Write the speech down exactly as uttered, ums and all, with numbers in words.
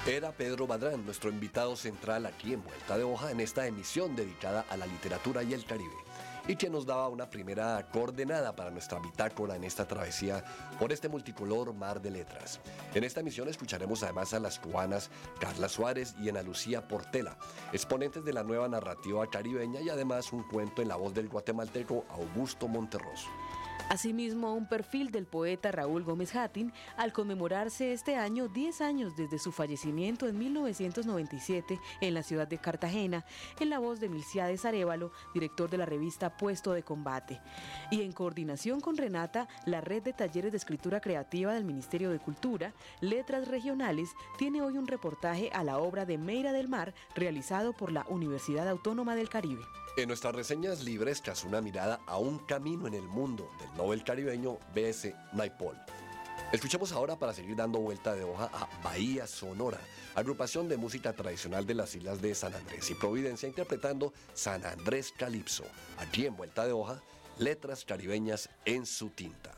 Era Pedro Badrán, nuestro invitado central aquí en Vuelta de Hoja en esta emisión dedicada a la literatura y el Caribe, y que nos daba una primera coordenada para nuestra bitácora en esta travesía por este multicolor mar de letras. En esta emisión escucharemos además a las cubanas Carla Suárez y Ana Lucía Portela, exponentes de la nueva narrativa caribeña, y además un cuento en la voz del guatemalteco Augusto Monterroso. Asimismo, un perfil del poeta Raúl Gómez Hattin, al conmemorarse este año diez años desde su fallecimiento en mil novecientos noventa y siete en la ciudad de Cartagena, en la voz de Milciades Arévalo, director de la revista Puesto de Combate. Y en coordinación con Renata, la red de talleres de escritura creativa del Ministerio de Cultura, Letras Regionales, tiene hoy un reportaje a la obra de Meira del Mar, realizado por la Universidad Autónoma del Caribe. En nuestras reseñas libres, tras una mirada a un camino en el mundo del Nobel caribeño B S Naipaul. Escuchemos ahora, para seguir dando vuelta de hoja, a Bahía Sonora, agrupación de música tradicional de las islas de San Andrés y Providencia, interpretando San Andrés Calipso. Aquí en Vuelta de Hoja, letras caribeñas en su tinta.